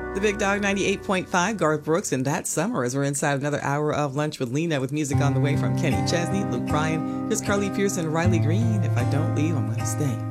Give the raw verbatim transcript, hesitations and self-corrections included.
The Big Dog ninety-eight point five, Garth Brooks, and That Summer, as we're inside another hour of Lunch with Lena with music on the way from Kenny Chesney, Luke Bryan, here's Carly Pearson, Riley Green. If I don't leave, I'm gonna stay.